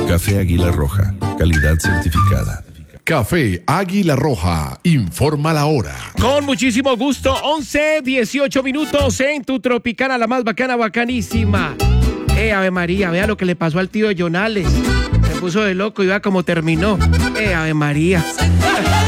Café Águila Roja, calidad certificada. Café Águila Roja, informa la hora. Con muchísimo gusto, 11:18 minutos en tu Tropicana, la más bacana, bacanísima. Ave María, vea lo que le pasó al tío Jonales. Se puso de loco y vea cómo terminó. Ave María.